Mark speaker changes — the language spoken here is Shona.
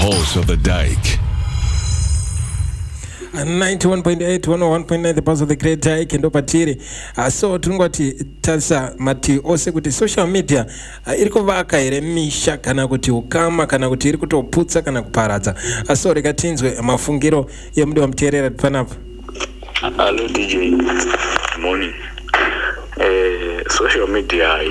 Speaker 1: pulse of the dike.
Speaker 2: 91.8 101.9 the pulse of the great dike ndo patiri. So tunongoti tasa mati ose kuti social media iri kuvaka here misha kana kuti ukama kana kuti iri kutoputsa kana kuparadza. So rekatinzwe mafungiro yemudiwa wamuteerera panapa.
Speaker 3: Hello DJ, morning. Social media